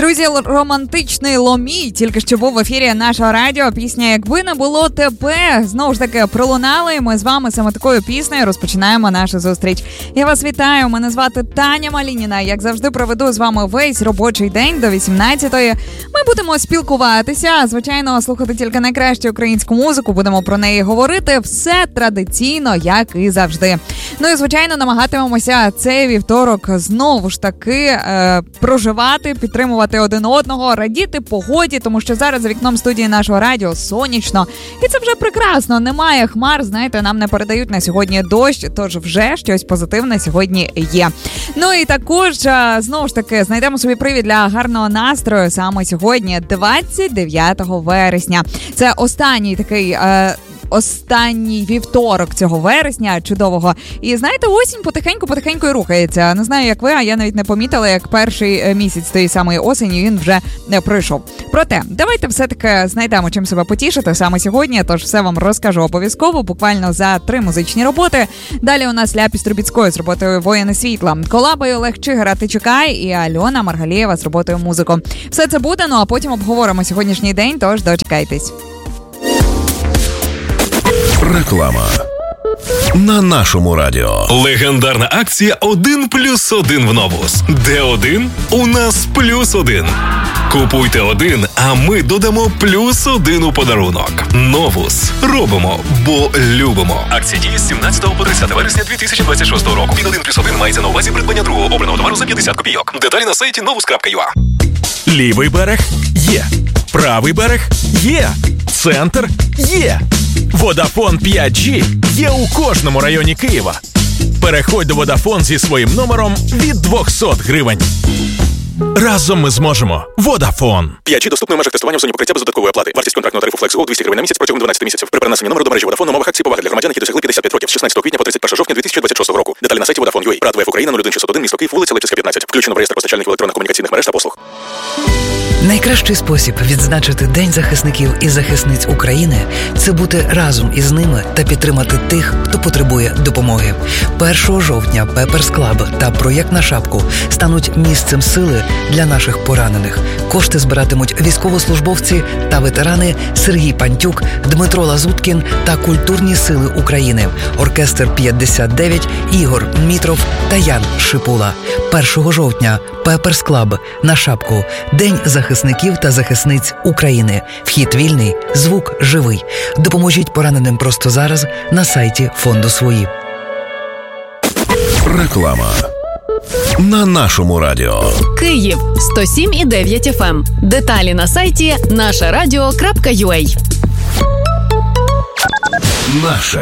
Друзі, романтичний Ломій тільки що був в ефірі нашого радіо. Пісня «Якби не було тебе» знову ж таки пролунали. Ми з вами саме такою піснею розпочинаємо нашу зустріч. Я вас вітаю, мене звати Таня Малініна. Як завжди проведу з вами весь робочий день до 18-ї. Ми будемо спілкуватися, звичайно, слухати тільки найкращу українську музику, будемо про неї говорити. Все традиційно, як і завжди. Ну і, звичайно, намагатимемося цей вівторок знову ж таки проживати, підтримувати один одного, радіти погоді, тому що зараз за вікном студії нашого радіо сонячно. І це вже прекрасно, немає хмар, знаєте, нам не передають на сьогодні дощ, тож вже щось позитивне сьогодні є. Ну і також, знову ж таки, знайдемо собі привід для гарного настрою саме сьогодні, 29 вересня. Це останній такий... останній вівторок цього вересня чудового. І знаєте, осінь потихеньку і рухається. Не знаю, як ви, а я навіть не помітила, як перший місяць тієї самої осені він вже не пройшов. Проте, давайте все-таки знайдемо, чим себе потішити саме сьогодні, тож все вам розкажу обов'язково, буквально за 3 музичні роботи. Далі у нас Ляпіс Трубіцької з роботою «Воїни світла», колабою Олег Чигира «Ти чекай» і Альона Маргалієва з роботою «Музику». Все це буде, ну а потім обговоримо сьогоднішній день, тож дочекайтесь. Реклама на нашому радіо. Легендарна акція «1+1 в Новус». Де один? У нас +1. Купуйте один, а ми додамо +1 у подарунок. Новус. Робимо, бо любимо. Акція діє з 17 по 30 вересня 2026 року. Під 1+1 мається на увазі придбання другого обраного товару за 50 копійок. Деталі на сайті novus.ua. Лівий берег є. Правий берег є. Центр є. Vodafone 5G є у кожному районі Києва. Переходь до Vodafone зі своїм номером від 200 гривень. Разом ми зможемо. Vodafone. 5G доступно в межах тестування в зоні покриття без додаткової оплати. Вартість контрактного тарифу Flex U 200 гривень на місяць протягом 12 місяців. При перенесенні номеру до мережі Vodafone умовах акції поваги для громадян, які досягли 55 років з 16 квітня по 31 жовтня 2026 року. Деталі на сайті Vodafone.ua. ПРАТ ВФ Україна 01601, місто Київ, вулиця Левчевська, 15. Включено в реєстр постачальників електронних комунікаційних мереж та послуг. Найкращий спосіб відзначити День захисників і захисниць України – це бути разом із ними та підтримати тих, хто потребує допомоги. 1 жовтня Пеперс Клаб та проєкт «На шапку» стануть місцем сили для наших поранених. Кошти збиратимуть військовослужбовці та ветерани Сергій Пантюк, Дмитро Лазуткін та Культурні сили України, оркестр 59, Ігор Мітров та Ян Шипула. 1 жовтня Пеперс Клаб, «На шапку», День захисників та захисниць України. Вхід вільний, звук живий. Допоможіть пораненим просто зараз на сайті фонду «Свої». Реклама на нашому радіо. Київ 107,9 FM. Деталі на сайті нашарадіо.ua. Наше